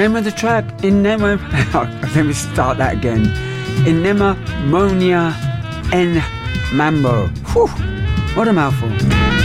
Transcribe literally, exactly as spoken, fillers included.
Name of the track, Inema... Let me start that again. Inema Monia en Mambo. Whew, what a mouthful.